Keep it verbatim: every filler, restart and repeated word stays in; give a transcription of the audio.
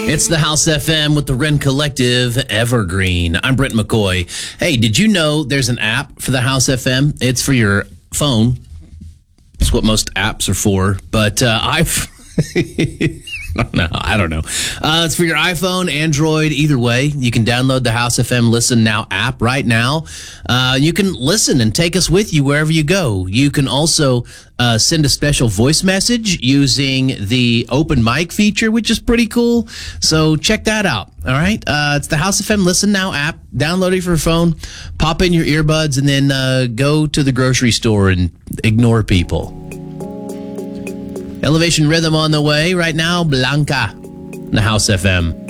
It's the House F M with the Wren Collective Evergreen. I'm Brent McCoy. Hey, did you know there's an app for the House F M? It's for your phone. It's what most apps are for. But uh, I've... No, I don't know. Uh, it's for your iPhone, Android, either way. You can download the House F M Listen Now app right now. Uh, you can listen and take us with you wherever you go. You can also uh, send a special voice message using the open mic feature, which is pretty cool. So check that out. All right. Uh, it's the House F M Listen Now app. Download it for your phone, pop in your earbuds, and then uh, go to the grocery store and ignore people. Elevation Rhythm on the way right now. Blanca, the House F M.